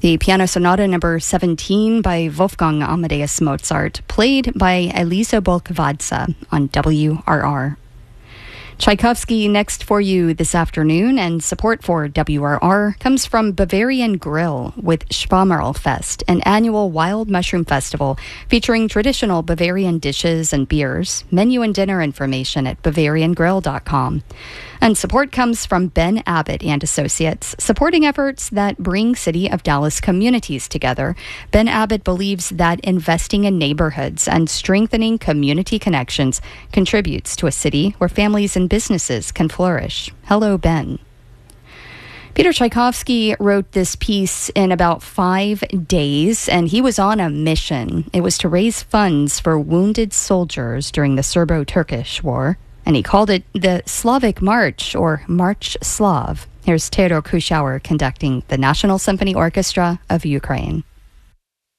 The Piano Sonata number 17 by Wolfgang Amadeus Mozart, played by Elisa Bolkowadze on WRR. Tchaikovsky next for you this afternoon, and support for WRR comes from Bavarian Grill with Schwammerlfest, an annual wild mushroom festival featuring traditional Bavarian dishes and beers. Menu and dinner information at BavarianGrill.com. And support comes from Ben Abbott and Associates, supporting efforts that bring City of Dallas communities together. Ben Abbott believes that investing in neighborhoods and strengthening community connections contributes to a city where families and businesses can flourish. Hello, Ben. Peter Tchaikovsky wrote this piece in about 5 days, and he was on a mission. It was to raise funds for wounded soldiers during the Serbo-Turkish War, and he called it the Slavic March, or March Slav. Here's Theodor Kuschauer conducting the National Symphony Orchestra of Ukraine.